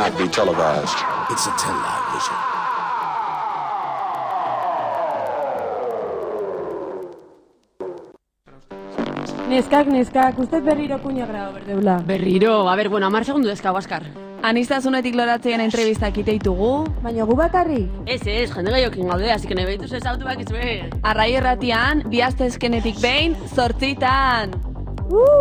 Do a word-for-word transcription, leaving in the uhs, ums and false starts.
cannot be televised. It's a television. Neskak, neskak, uste berriro kuña grado berdeula. Berriro, a ber, bueno, amar segundu dezkago askar. Anistazunetik loratzen entrevistak iteitugu. Baina gu bakarrik? Ez ez, jende gaiokin gaude, así que nebeitu zezautu bak izue. Arrai erratian, bihaztezkenetik behin, zortzitan. Uh!